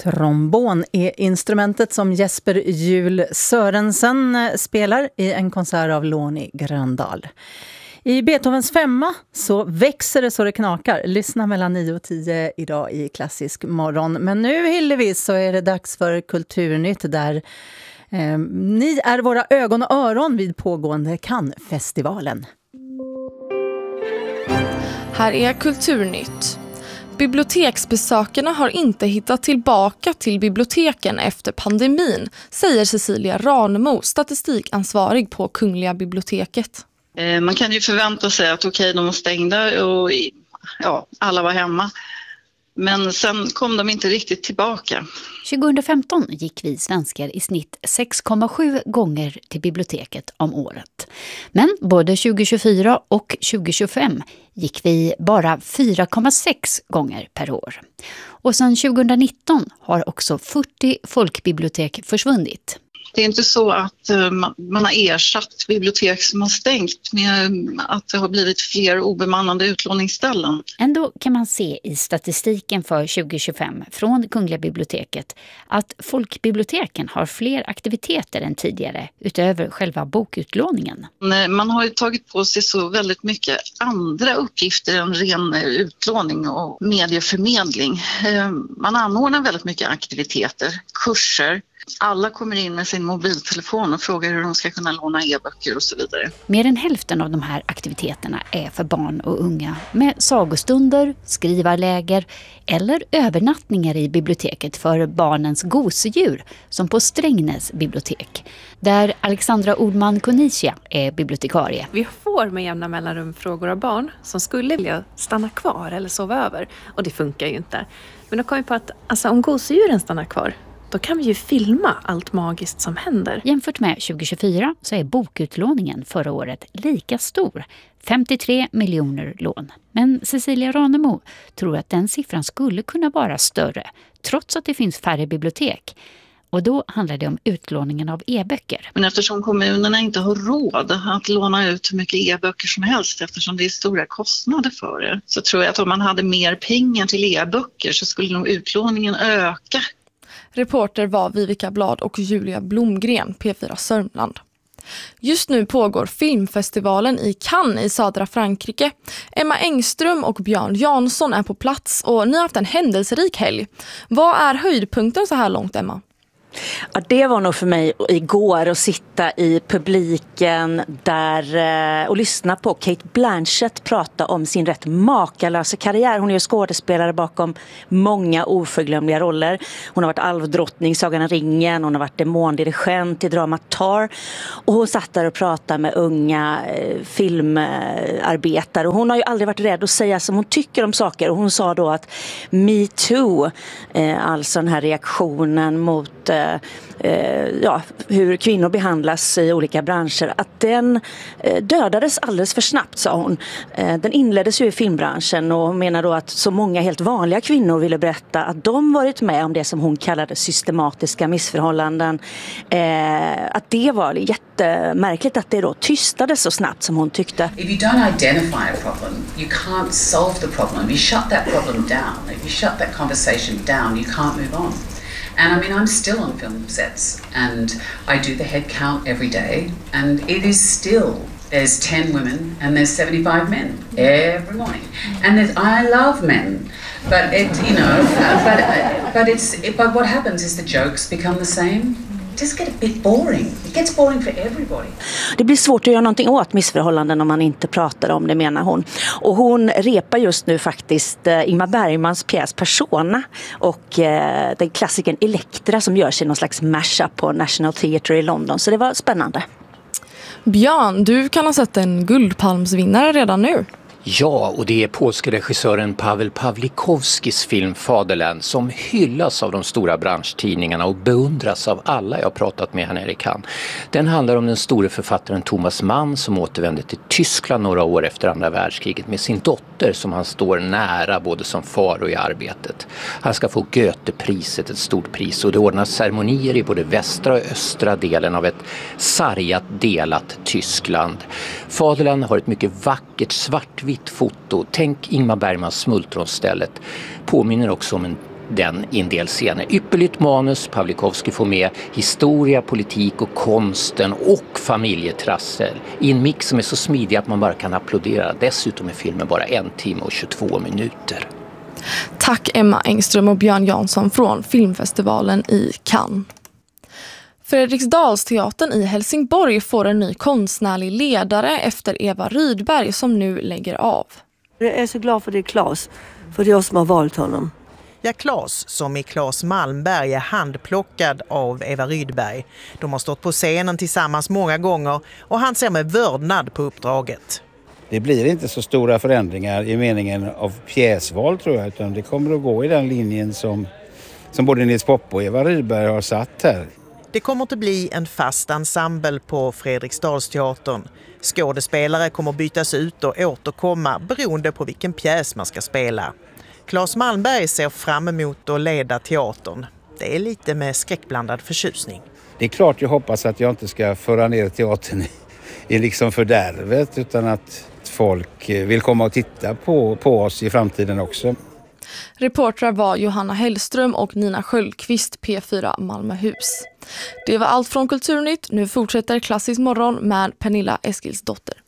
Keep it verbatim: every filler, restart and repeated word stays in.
Trombon är instrumentet som Jesper Juhl Sörensen spelar i en konsert av Loni Gröndal. I Beethovens femma så växer det så det knakar. Lyssna mellan nio och tio idag i Klassisk morgon. Men nu, Hillevi, så är det dags för Kulturnytt där eh, ni är våra ögon och öron vid pågående Cannes-festivalen. Här är Kulturnytt. Biblioteksbesökarna har inte hittat tillbaka till biblioteken efter pandemin, säger Cecilia Ranemo, statistikansvarig på Kungliga biblioteket. Man kan ju förvänta sig att okej, okay, de var stängda och ja, alla var hemma. Men sen kom de inte riktigt tillbaka. tjugohundrafemton gick vi svenskar i snitt sex komma sju gånger till biblioteket om året. Men både tjugohundratjugofyra och tjugohundratjugofem gick vi bara fyra komma sex gånger per år. Och sedan tjugohundranitton har också fyrtio folkbibliotek försvunnit. Det är inte så att man har ersatt bibliotek som har stängt med att det har blivit fler obemannade utlåningsställen. Ändå kan man se i statistiken för tjugohundratjugofem från Kungliga biblioteket att folkbiblioteken har fler aktiviteter än tidigare utöver själva bokutlåningen. Man har ju tagit på sig så väldigt mycket andra uppgifter än ren utlåning och medieförmedling. Man anordnar väldigt mycket aktiviteter, kurser. Alla kommer in med sin mobiltelefon och frågar hur de ska kunna låna e-böcker och så vidare. Mer än hälften av de här aktiviteterna är för barn och unga med sagostunder, skrivarläger eller övernattningar i biblioteket för barnens gosedjur som på Strängnäs bibliotek, där Alexandra Ordman Konicia är bibliotekarie. Vi får med jämna mellanrum frågor av barn som skulle vilja stanna kvar eller sova över, och det funkar ju inte. Men då kom vi på att alltså, om gosedjuren stannar kvar, då kan vi ju filma allt magiskt som händer. Jämfört med tjugohundratjugofyra så är bokutlåningen förra året lika stor, femtiotre miljoner lån. Men Cecilia Ranemo tror att den siffran skulle kunna vara större, trots att det finns färre bibliotek. Och då handlar det om utlåningen av e-böcker. Men eftersom kommunerna inte har råd att låna ut hur mycket e-böcker som helst, eftersom det är stora kostnader för det, så tror jag att om man hade mer pengar till e-böcker så skulle nog utlåningen öka. Reporter var Vivica Blad och Julia Blomgren, P fyra Sörmland. Just nu pågår filmfestivalen i Cannes i södra Frankrike. Emma Engström och Björn Jansson är på plats och ni har haft en händelserik helg. Vad är höjdpunkten så här långt, Emma? Ja, det var nog för mig igår att sitta i publiken där och lyssna på Cate Blanchett prata om sin rätt makalösa karriär. Hon är ju skådespelare bakom många oförglömliga roller. Hon har varit alvdrottning, Sagan om ringen, hon har varit demondirigent i dramat Tar. Och hon satt där och pratade med unga eh, filmarbetare. Och hon har ju aldrig varit rädd att säga som hon tycker om saker. Och hon sa då att Me Too, eh, alltså den här reaktionen mot eh, Eh, ja, hur kvinnor behandlas i olika branscher, att den eh, dödades alldeles för snabbt, sa hon. Eh, den inleddes ju i filmbranschen och menar då att så många helt vanliga kvinnor ville berätta att de varit med om det som hon kallade systematiska missförhållanden. Eh, att det var jättemärkligt att det då tystades så snabbt som hon tyckte. If you don't identify a problem, you can't solve the problem. You shut that problem down. If you shut that conversation down, you can't move on. And I mean, I'm still on film sets and I do the head count every day and it is still, there's ten women and there's seventy-five men every morning. And there's, I love men, but it, you know, but, but it's, but what happens is the jokes become the same. Just get a bit boring. It gets boring for everybody. Det blir svårt att göra någonting åt missförhållanden om man inte pratar om det, menar hon. Och hon repar just nu faktiskt eh, Ingmar Bergmans pjäs Persona och eh, den klassikern Elektra som görs i någon slags mashup på National Theatre i London. Så det var spännande. Björn, du kan ha sett en guldpalmsvinnare redan nu. Ja, och det är polske regissören Pavel Pawlikowskis film Faderland som hyllas av de stora branschtidningarna och beundras av alla jag har pratat med här nere i Cannes. Den handlar om den store författaren Thomas Mann som återvände till Tyskland några år efter andra världskriget med sin dotter som han står nära både som far och i arbetet. Han ska få Goethepriset, ett stort pris, och det ordnas ceremonier i både västra och östra delen av ett sargat delat Tyskland. Faderland har ett mycket vackert svartvitt foto. Tänk Ingmar Bergmans Smultronstället. Påminner också om en den i en del scener. Ypperligt manus, Pawlikowski får med historia, politik och konsten och familjetrassel i en mix som är så smidig att man bara kan applådera. Dessutom är filmen bara en timme och tjugotvå minuter. Tack Emma Engström och Björn Jansson från filmfestivalen i Cannes. Fredriksdalsteatern i Helsingborg får en ny konstnärlig ledare efter Eva Rydberg som nu lägger av. Jag är så glad för det, Claes, för det är jag som har valt honom. Ja, Claes, som i Claes Malmberg, är handplockad av Eva Rydberg. De har stått på scenen tillsammans många gånger och han ser med vördnad på uppdraget. Det blir inte så stora förändringar i meningen av pjäsval, tror jag, utan det kommer att gå i den linjen som, som både Nils Poppe och Eva Rydberg har satt här. Det kommer att bli en fast ensemble på Fredriksdalsteatern. Skådespelare kommer att bytas ut och återkomma beroende på vilken pjäs man ska spela. Claes Malmberg ser fram emot att leda teatern. Det är lite med skräckblandad förtjusning. Det är klart jag hoppas att jag inte ska föra ner teatern i, i liksom fördärvet, utan att folk vill komma och titta på, på oss i framtiden också. Reportrar var Johanna Hellström och Nina Sköldqvist, P fyra Malmöhus. Det var allt från Kulturnytt. Nu fortsätter Klassisk morgon med Pernilla Eskilsdotter.